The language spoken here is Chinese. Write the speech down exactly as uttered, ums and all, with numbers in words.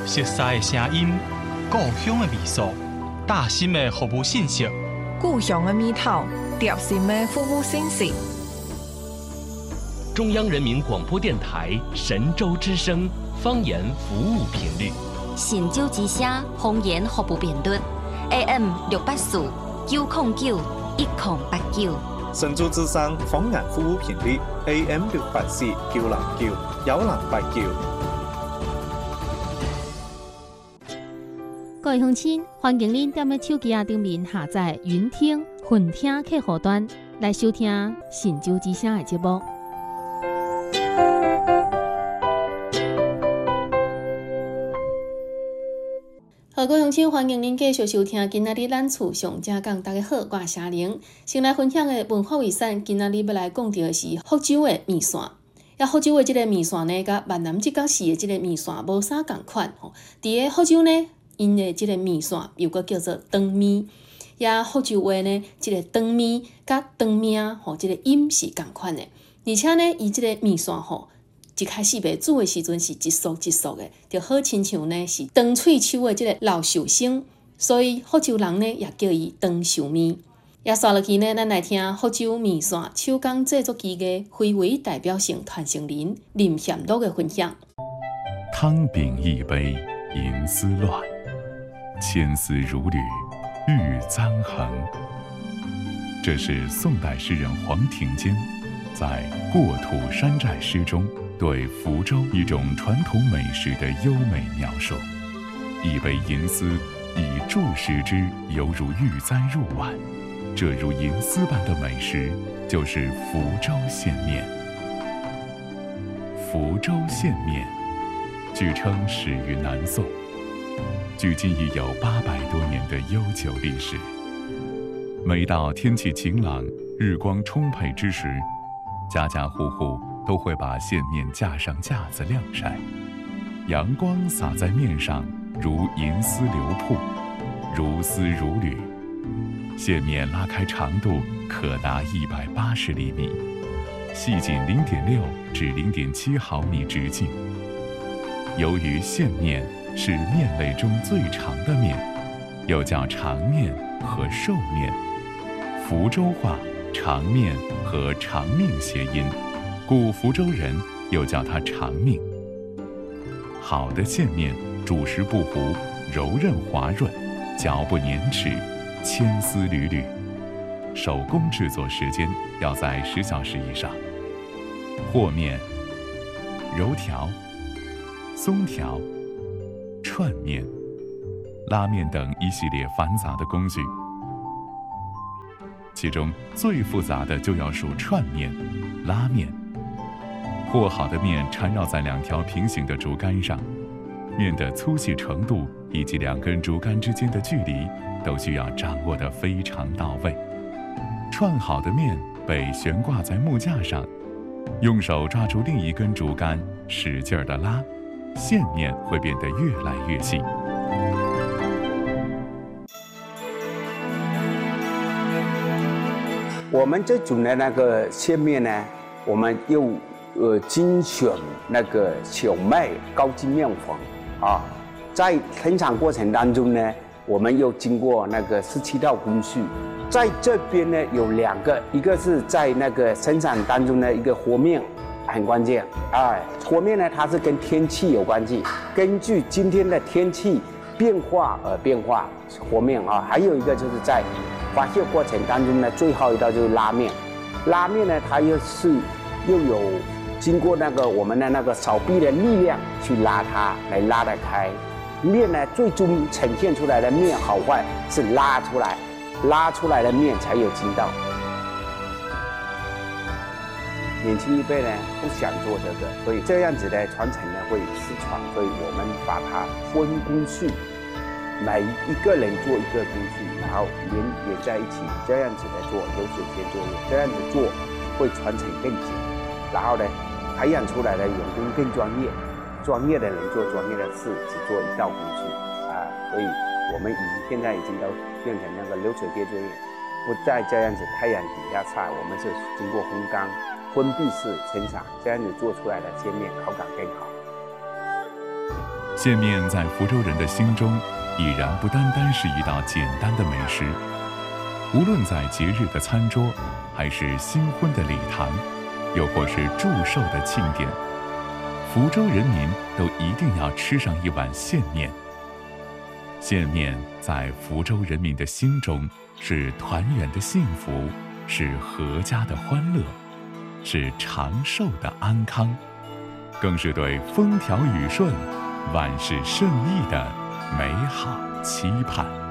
熟悉的声音，故乡的味素，大心的服务信息， 故乡的味道，贴心的服务信息。 中央人民广播电台神州之声方言服务频率， 神州之声方言服务频率 A M 六八四九零九一零八九。 神州之声方言服务频率 A M 六八四九零九一零八九。 各位乡亲，欢迎您踮咧手机啊顶面下载云听、混听客户端来收听神州之声的节目。好，各位乡亲，欢迎您继续收听今仔日咱厝上正讲。大家好，我是夏玲。先来分享的文化遗产，今仔日要来讲到的是福州的面线。呀，福州的这个面线呢，甲闽南这角市的这个面线无啥共款吼。伫个福州呢，因的这个面线又个叫做长面。呀，福州话呢，这个长面甲长面吼，这个音是共款的。而且呢，伊这个面线吼，一开始袂煮的时阵是一束一束的，就好亲像呢是长喙手的这个老寿星，所以福州人呢也叫伊长寿面。也刷落去呢，咱来听福州面线手工制作技艺非为代表性传承人林贤禄的分享。 汤饼一杯银丝乱，千丝如缕玉簪横。这是宋代诗人黄庭坚在《过土山寨》诗中对福州一种传统美食的优美描述。一杯银丝，以注视之，犹如玉簪入碗。这如银丝般的美食，就是福州线面。福州线面，据称始于南宋，距今已有八百多年的悠久历史。每到天气晴朗、日光充沛之时，家家户户都会把线面架上架子晾晒，阳光洒在面上，如银丝流瀑，如丝如缕。线面拉开长度可达一百八十厘米，细仅零点六至零点七毫米直径。由于线面是面类中最长的面，又叫长面和寿面，福州话长面和长命谐音，故福州人又叫它长命。好的线面主食不糊，柔韧滑润，嚼不粘齿，千丝缕缕。手工制作时间要在十小时以上。和面、揉条、松条、串面、拉面等一系列繁杂的工序，其中最复杂的就要数串面、拉面。和好的面缠绕在两条平行的竹竿上，面的粗细程度以及两根竹竿之间的距离都需要掌握得非常到位。串好的面被悬挂在木架上，用手抓住另一根竹竿，使劲儿地拉，线面会变得越来越细。 我们这种的那个线面呢，我们又呃精选那个小麦高筋面粉啊，在生产过程当中呢，我们又经过那个十七道工序。在这边呢有两个，一个是在那个生产当中的一个和面很关键，哎，和面呢它是跟天气有关系，根据今天的天气变化而变化和面啊。还有一个就是在发酵过程当中呢，最后一道就是拉面。拉面呢它又是又有经过那个我们的那个手臂的力量去拉它，来拉得开。面呢最终呈现出来的面好坏是拉出来。拉出来的面才有筋道。年轻一辈呢不想做这个，所以这样子的传承呢会失传，所以我们把它分工序，每一个人做一个工序，然后连连在一起，这样子的做流水线作业，这样子做会传承更久，然后呢培养出来的员工更专业，专业的人做专业的事，只做一道工序啊，所以我们已经现在已经都变成那个流水线作业，不再这样子太阳底下晒，我们是经过烘干、封闭式生产，这样子做出来的线面口感更好。 线面在福州人的心中，已然不单单是一道简单的美食。无论在节日的餐桌，还是新婚的礼堂，又或是祝寿的庆典，福州人民都一定要吃上一碗线面。线面在福州人民的心中，是团圆的幸福，是阖家的欢乐，是长寿的安康，更是对风调雨顺、万事胜意的美好期盼。